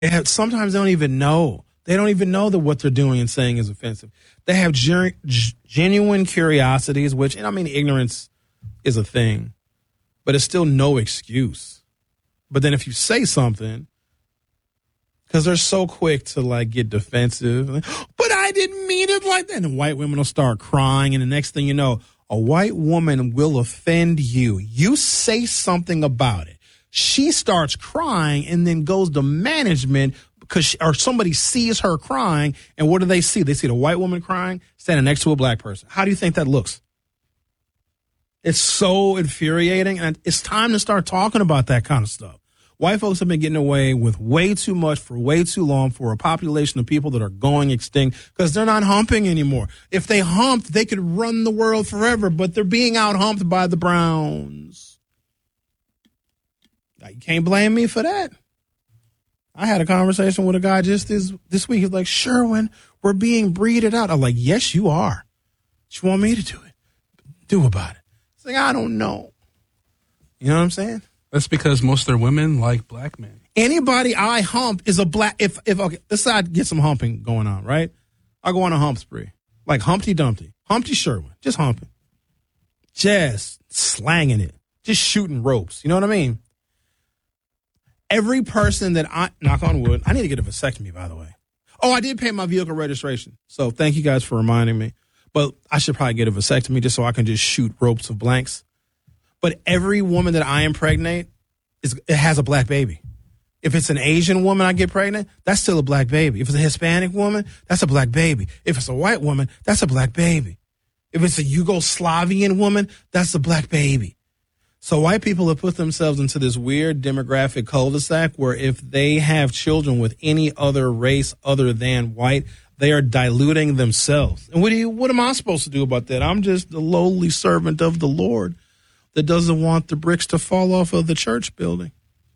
Sometimes they don't even know. They don't even know that what they're doing and saying is offensive. They have genuine curiosities, which, and I mean, ignorance is a thing, but it's still no excuse. But then if you say something, because they're so quick to like get defensive, but I didn't mean it like that. And white women will start crying. And the next thing you know, a white woman will offend you. You say something about it. She starts crying and then goes to management or somebody sees her crying. And what do they see? They see the white woman crying standing next to a black person. How do you think that looks? It's so infuriating. And it's time to start talking about that kind of stuff. White folks have been getting away with way too much for way too long for a population of people that are going extinct because they're not humping anymore. If they humped, they could run the world forever, but they're being out humped by the browns. You can't blame me for that. I had a conversation with a guy just this week. He's like, Sherwin, we're being breeded out. I'm like, yes, you are. What you want me to do about it? It's like, I don't know. You know what I'm saying? That's because most of their women like black men. Anybody I hump is a black. If okay, let's say I get some humping going on, right? I go on a hump spree, like Humpty Dumpty, Humpty Sherwin, just humping, just slanging it, just shooting ropes. You know what I mean? Every person that I knock on wood, I need to get a vasectomy, by the way. Oh, I did pay my vehicle registration, so thank you guys for reminding me. But I should probably get a vasectomy just so I can just shoot ropes of blanks. But every woman that I impregnate it has a black baby. If it's an Asian woman I get pregnant, that's still a black baby. If it's a Hispanic woman, that's a black baby. If it's a white woman, that's a black baby. If it's a Yugoslavian woman, that's a black baby. So white people have put themselves into this weird demographic cul-de-sac where if they have children with any other race other than white, they are diluting themselves. And what am I supposed to do about that? I'm just the lowly servant of the Lord that doesn't want the bricks to fall off of the church building.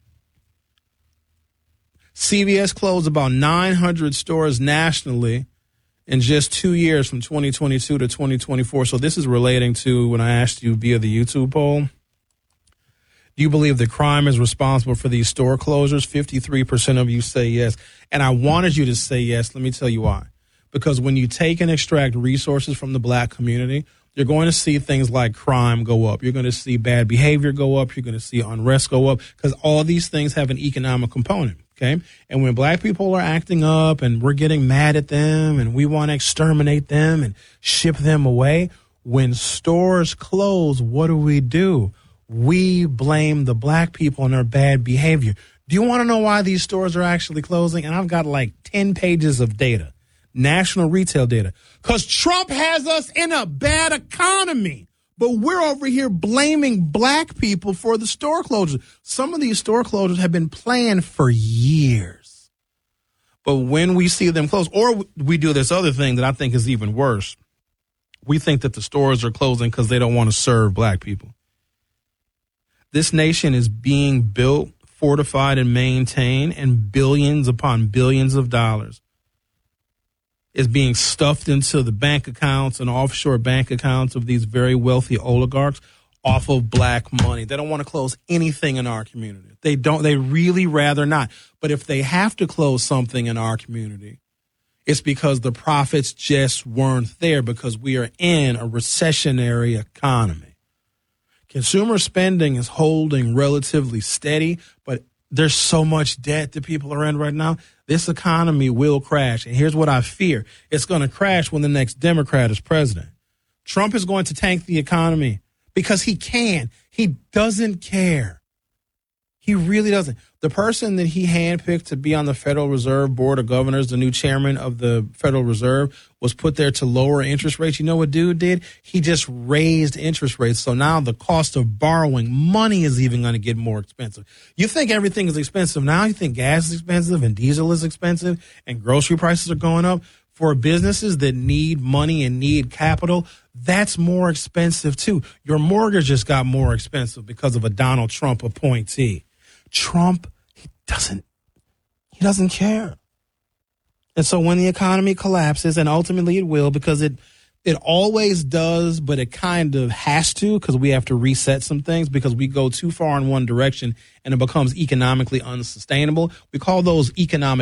CVS closed about 900 stores nationally in just 2 years from 2022 to 2024. So this is relating to when I asked you via the YouTube poll. Do you believe that crime is responsible for these store closures? 53% of you say yes. And I wanted you to say yes. Let me tell you why. Because when you take and extract resources from the black community, you're going to see things like crime go up. You're going to see bad behavior go up. You're going to see unrest go up because all of these things have an economic component, okay? And when black people are acting up and we're getting mad at them and we want to exterminate them and ship them away, when stores close, what do? We blame the black people and their bad behavior. Do you want to know why these stores are actually closing? And I've got like 10 pages of data. National retail data, because Trump has us in a bad economy, but we're over here blaming black people for the store closures. Some of these store closures have been planned for years, but when we see them close, or we do this other thing that I think is even worse, we think that the stores are closing because they don't want to serve black people. This nation is being built, fortified, and maintained, and billions upon billions of dollars is being stuffed into the bank accounts and offshore bank accounts of these very wealthy oligarchs off of black money. They don't want to close anything in our community. They really rather not. But if they have to close something in our community, it's because the profits just weren't there because we are in a recessionary economy. Consumer spending is holding relatively steady, but there's so much debt that people are in right now. This economy will crash. And here's what I fear. It's going to crash when the next Democrat is president. Trump is going to tank the economy because he can. He doesn't care. He really doesn't. The person that he handpicked to be on the Federal Reserve Board of Governors, the new chairman of the Federal Reserve, was put there to lower interest rates. You know what dude did? He just raised interest rates. So now the cost of borrowing money is even going to get more expensive. You think everything is expensive now? You think gas is expensive and diesel is expensive and grocery prices are going up? For businesses that need money and need capital, that's more expensive too. Your mortgage just got more expensive because of a Donald Trump appointee. Trump, he doesn't care. And so when the economy collapses, and ultimately it will, because it always does, but it kind of has to, because we have to reset some things because we go too far in one direction and it becomes economically unsustainable. We call those economic